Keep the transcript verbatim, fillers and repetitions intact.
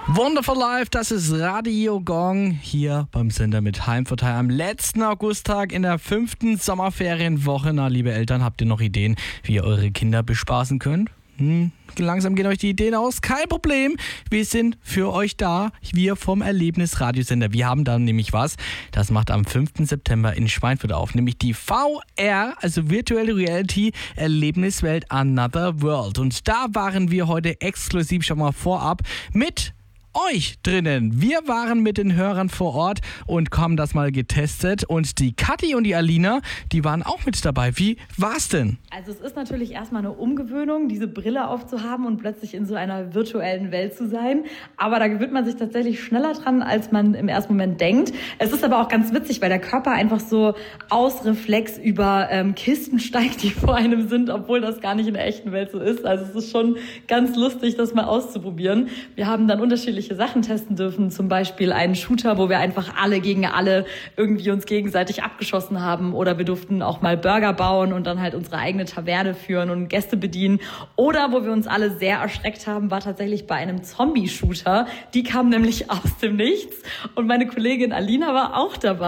Wonderful Life, das ist Radio Gong hier beim Sender mit Heimvorteil am letzten Augusttag in der fünften Sommerferienwoche. Na, liebe Eltern, habt ihr noch Ideen, wie ihr eure Kinder bespaßen könnt? Hm, langsam gehen euch die Ideen aus. Kein Problem, wir sind für euch da. Wir vom Erlebnis-Radiosender. Wir haben da nämlich was, das macht am fünften September in Schweinfurt auf, nämlich die V R, also Virtual Reality Erlebniswelt Another World. Und da waren wir heute exklusiv schon mal vorab mit euch drinnen. Wir waren mit den Hörern vor Ort und haben das mal getestet. Und die Kathi und die Alina, die waren auch mit dabei. Wie war's denn? Also es ist natürlich erstmal eine Umgewöhnung, diese Brille aufzuhaben und plötzlich in so einer virtuellen Welt zu sein. Aber da gewöhnt man sich tatsächlich schneller dran, als man im ersten Moment denkt. Es ist aber auch ganz witzig, weil der Körper einfach so aus Reflex über ähm, Kisten steigt, die vor einem sind, obwohl das gar nicht in der echten Welt so ist. Also es ist schon ganz lustig, das mal auszuprobieren. Wir haben dann unterschiedliche Sachen testen dürfen, zum Beispiel einen Shooter, wo wir einfach alle gegen alle irgendwie uns gegenseitig abgeschossen haben, oder wir durften auch mal Burger bauen und dann halt unsere eigene Taverne führen und Gäste bedienen, oder wo wir uns alle sehr erschreckt haben, war tatsächlich bei einem Zombie-Shooter. Die kam nämlich aus dem Nichts und meine Kollegin Alina war auch dabei.